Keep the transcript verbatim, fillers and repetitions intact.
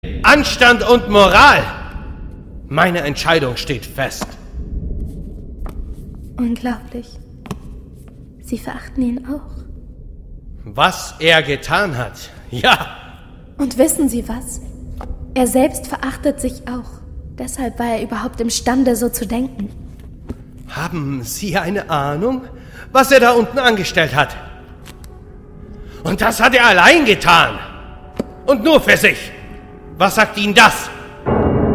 Anstand und Moral. Meine Entscheidung steht fest. Unglaublich. Sie verachten ihn auch. Was er getan hat, ja. Und wissen Sie was? Er selbst verachtet sich auch. Deshalb war er überhaupt imstande, so zu denken. Haben Sie eine Ahnung, was er da unten angestellt hat? Und das hat er allein getan. Und nur für sich. Was sagt Ihnen das?